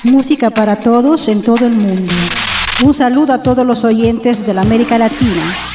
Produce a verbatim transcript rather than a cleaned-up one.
música para todos en todo el mundo. Un saludo a todos los oyentes de la América Latina.